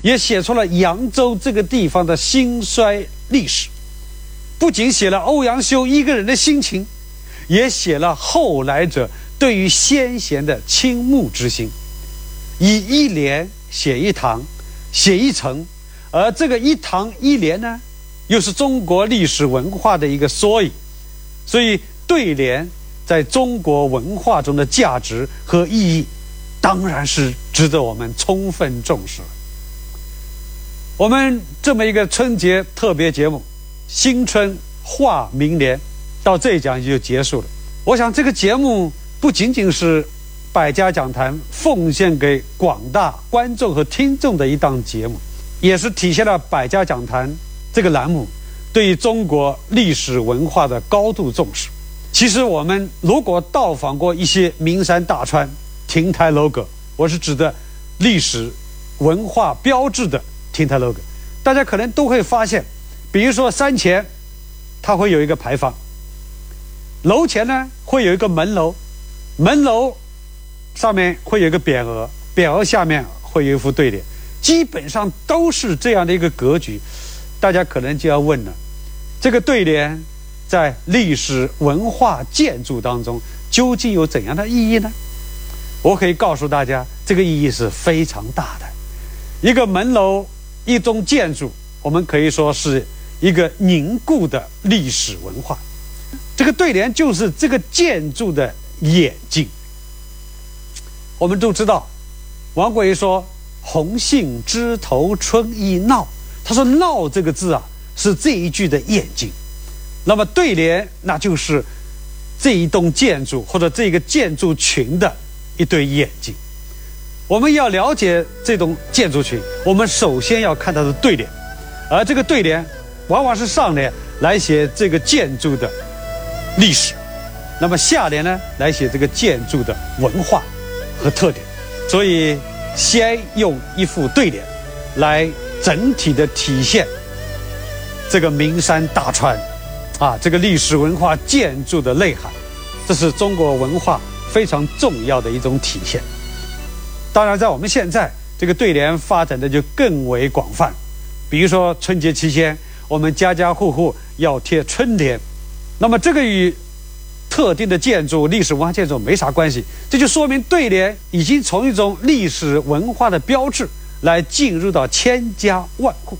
也写出了扬州这个地方的兴衰历史。不仅写了欧阳修一个人的心情，也写了后来者对于先贤的倾慕之心。以一联写一堂，写一城，而这个一堂一联呢，又是中国历史文化的一个缩影。所以对联在中国文化中的价值和意义，当然是值得我们充分重视。我们这么一个春节特别节目新春话明联到这一讲就结束了。我想这个节目不仅仅是百家讲坛奉献给广大观众和听众的一档节目，也是体现了百家讲坛这个栏目对于中国历史文化的高度重视。其实我们如果到访过一些名山大川、亭台楼阁，我是指的历史文化标志的亭台楼阁，大家可能都会发现，比如说山前它会有一个牌坊，楼前呢会有一个门楼，门楼上面会有一个匾额，匾额下面会有一副对联，基本上都是这样的一个格局。大家可能就要问了，这个对联在历史文化建筑当中究竟有怎样的意义呢？我可以告诉大家，这个意义是非常大的。一个门楼，一种建筑，我们可以说是一个凝固的历史文化。这个对联就是这个建筑的眼睛。我们都知道，王国维说红杏枝头春意闹，他说闹这个字啊是这一句的眼睛。那么对联那就是这一栋建筑或者这个建筑群的一对眼睛。我们要了解这种建筑群，我们首先要看它的对联，而这个对联往往是上联来写这个建筑的历史，那么下联呢来写这个建筑的文化和特点。所以先用一副对联来整体的体现这个名山大川这个历史文化建筑的内涵，这是中国文化非常重要的一种体现。当然在我们现在这个对联发展的就更为广泛，比如说春节期间我们家家户户要贴春联，那么这个与特定的建筑历史文化建筑没啥关系，这就说明对联已经从一种历史文化的标志来进入到千家万户。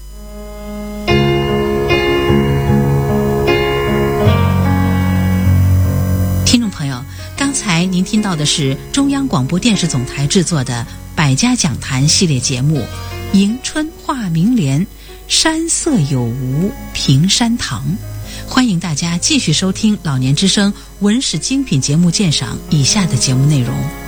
听众朋友，刚才您听到的是中央广播电视总台制作的百家讲坛系列节目迎春话明联，山色有无平山堂。欢迎大家继续收听老年之声文史精品节目鉴赏以下的节目内容。